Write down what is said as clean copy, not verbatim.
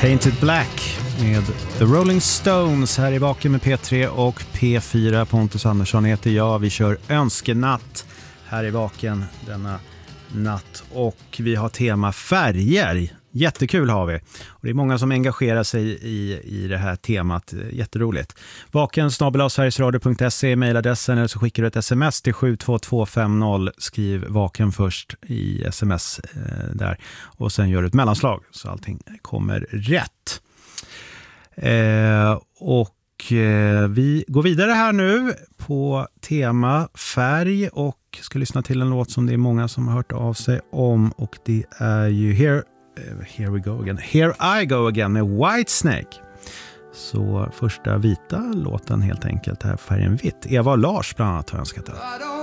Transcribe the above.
Painted Black med The Rolling Stones här i Vaken med P3 och P4. Pontus Andersson heter jag. Vi kör önskenatt här i Vaken denna natt och vi har tema färger. Jättekul har vi. Och det är många som engagerar sig i det här temat. Jätteroligt. vaken@sverigesradio.se mejladressen eller så skickar du ett sms till 72250. Skriv vaken först i sms där. Och sen gör du ett mellanslag så allting kommer rätt. Vi går vidare här nu på tema färg och ska lyssna till en låt som det är många som har hört av sig om och det är ju Here I Go Again med Whitesnake. Så första vita låten helt enkelt här, färgen vitt. Eva och Lars bland annat har önskat det.